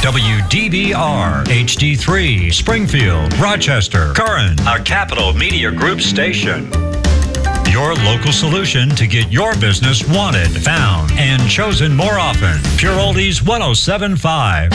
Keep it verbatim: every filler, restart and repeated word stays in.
W D B R, H D three, Springfield, Rochester, Curran, a Capital Media Group station. Your local solution to get your business wanted, found, and chosen more often. Pure Oldies one oh seven point five.